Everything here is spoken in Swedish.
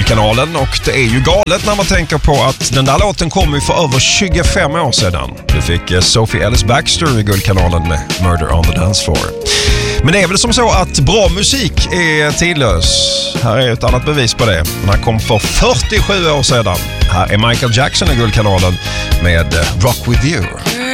Guldkanalen, och det är ju galet när man tänker på att den där låten kom ju för över 25 år sedan. Du fick Sophie Ellis-Bextor i Guldkanalen med Murder on the Dance Floor. Men det är väl som så att bra musik är tidlös. Här är ett annat bevis på det. Den här kom för 47 år sedan. Här är Michael Jackson i Guldkanalen med Rock With You.